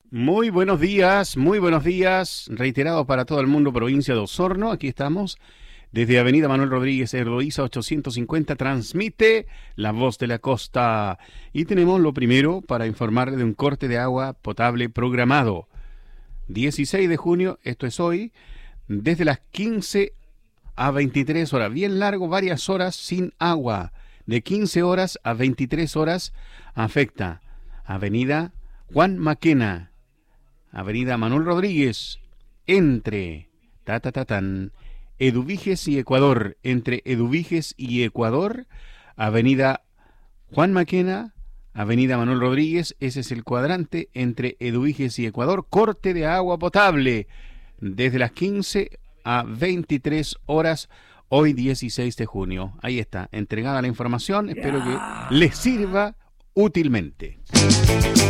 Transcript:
Muy buenos días, reiterado para todo el mundo, provincia de Osorno. Aquí estamos, desde Avenida Manuel Rodríguez Erloíza 850, transmite La Voz de la Costa. Y tenemos lo primero para informarle de un corte de agua potable programado. 16 de junio, esto es hoy, desde las 15 a 23 horas. Bien largo, varias horas sin agua. De 15 horas a 23 horas afecta Avenida Juan Maquena, Avenida Manuel Rodríguez, entre Eduviges y Ecuador, entre Eduviges y Ecuador, Avenida Juan Maquena, Avenida Manuel Rodríguez, ese es el cuadrante entre Eduviges y Ecuador, corte de agua potable desde las 15 a 23 horas, hoy 16 de junio. Ahí está, entregada la información, espero que les sirva útilmente.